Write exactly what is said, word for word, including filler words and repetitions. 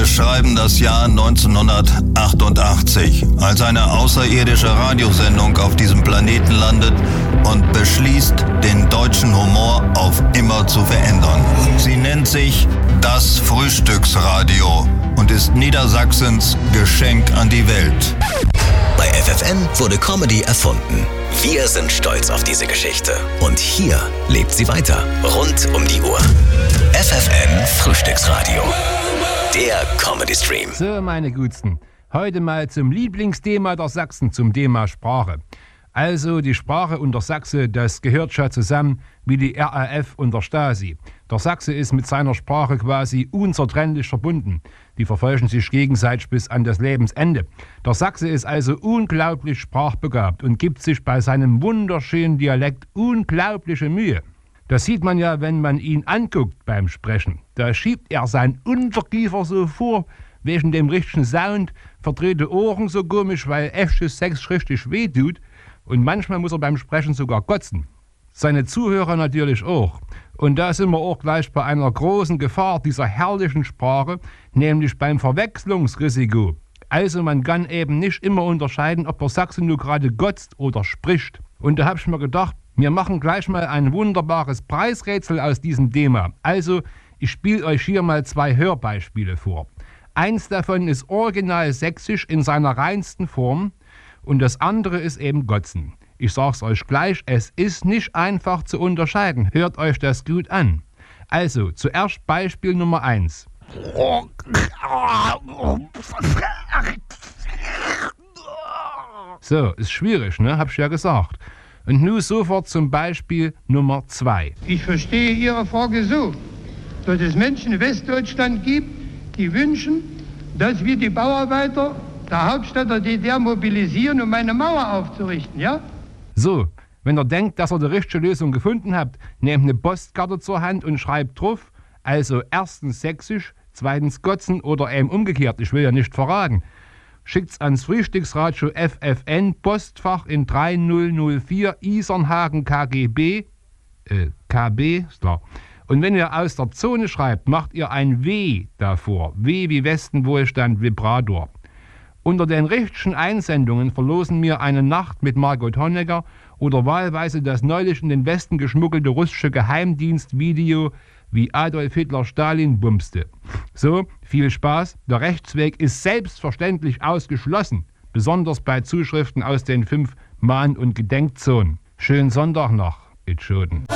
Wir schreiben das Jahr neunzehnhundertachtundachtzig, als eine außerirdische Radiosendung auf diesem Planeten landet und beschließt, den deutschen Humor auf immer zu verändern. Sie nennt sich das Frühstücksradio und ist Niedersachsens Geschenk an die Welt. Bei F F N wurde Comedy erfunden. Wir sind stolz auf diese Geschichte. Und hier lebt sie weiter. Rund um die Uhr. F F N Frühstücksradio. Der Comedy-Stream. So, meine Gutsten. Heute mal zum Lieblingsthema der Sachsen, zum Thema Sprache. Also die Sprache und der Sachse, das gehört schon zusammen wie die R A F und der Stasi. Der Sachse ist mit seiner Sprache quasi unzertrennlich verbunden. Die verfolgen sich gegenseitig bis an das Lebensende. Der Sachse ist also unglaublich sprachbegabt und gibt sich bei seinem wunderschönen Dialekt unglaubliche Mühe. Das sieht man ja, wenn man ihn anguckt beim Sprechen. Da schiebt er sein Unterkiefer so vor, wegen dem richtigen Sound, verdreht die Ohren so komisch, weil echtes Sex richtig wehtut. Und manchmal muss er beim Sprechen sogar kotzen. Seine Zuhörer natürlich auch. Und da sind wir auch gleich bei einer großen Gefahr dieser herrlichen Sprache, nämlich beim Verwechslungsrisiko. Also man kann eben nicht immer unterscheiden, ob der Sachse nur gerade gotzt oder spricht. Und da habe ich mir gedacht, wir machen gleich mal ein wunderbares Preisrätsel aus diesem Thema. Also ich spiele euch hier mal zwei Hörbeispiele vor. Eins davon ist original sächsisch in seiner reinsten Form. Und das andere ist eben Gotzen. Ich sag's euch gleich, es ist nicht einfach zu unterscheiden. Hört euch das gut an. Also, zuerst Beispiel Nummer eins. So, ist schwierig, ne? Hab ich ja gesagt. Und nun sofort zum Beispiel Nummer zwei. Ich verstehe Ihre Frage so, dass es Menschen in Westdeutschland gibt, die wünschen, dass wir die Bauarbeiter der Hauptstadt der D D R mobilisieren, um eine Mauer aufzurichten, ja? So, wenn ihr denkt, dass ihr die richtige Lösung gefunden habt, nehmt eine Postkarte zur Hand und schreibt drauf, also erstens sächsisch, zweitens Gotzen oder eben umgekehrt, ich will ja nicht verraten. Schickt's ans Frühstücksradio F F N, Postfach in drei null null vier, Isernhagen K G B, äh, K B, ist klar. Und wenn ihr aus der Zone schreibt, macht ihr ein W davor, W wie Westenwohlstand Vibrator. Unter den richtigen Einsendungen verlosen wir eine Nacht mit Margot Honecker oder wahlweise das neulich in den Westen geschmuggelte russische Geheimdienstvideo, wie Adolf Hitler Stalin bumste. So, viel Spaß. Der Rechtsweg ist selbstverständlich ausgeschlossen, besonders bei Zuschriften aus den fünf Mahn- und Gedenkzonen. Schönen Sonntag noch, Idioten.